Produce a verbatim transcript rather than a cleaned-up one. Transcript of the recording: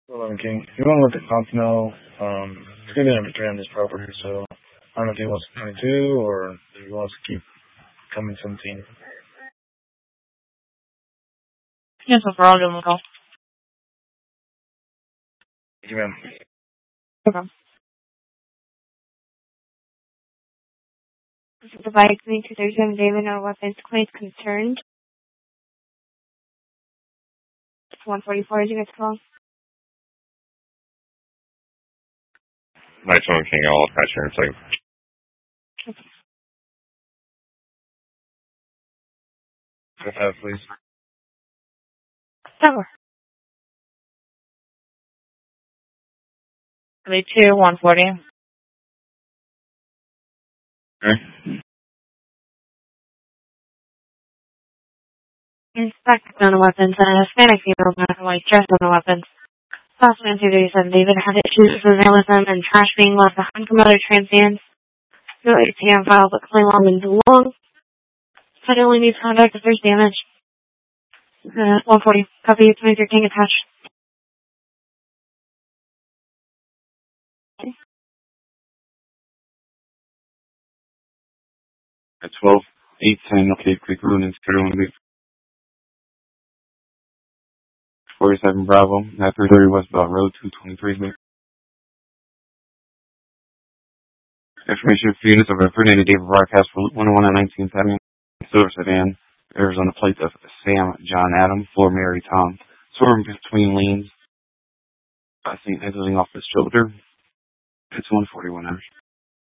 Eleven King. You want to let the comp know, um, it's going to be number three on this property, so I don't know if he wants twenty-two or if he wants to keep coming seventeen. Yes, overall, give him a call. Thank you, ma'am. Okay. This is the bike me two thirty-seven David, no weapons, claims concerned. It's one forty-four, is you guys call? Nice one, King. I'll attach here in a second. Okay. Go ahead, please. Tower. thirty-two, one forty. Okay. Inspect on the weapons and a Hispanic female black and white dress on the weapons. Possibly two thirty-seven David had issues with vandalism and trash being left behind from other transients. No A T M file, but claim long and too long. Said only needs contact if there's damage. Uh, one forty. Copy twenty-three King attached. At twelve, eight ten, okay, quick rune and schedule one week. forty-seven Bravo, at three thirty Westbound Road, two twenty-three. Information for units of a three ninety David broadcast for one oh one and nineteen seventy. Silver sedan, Arizona plate of Sam, John, Adam, floor Mary, Tom. Swerving between lanes. Uh, Saint exiting off his shoulder. It's one forty-one hours.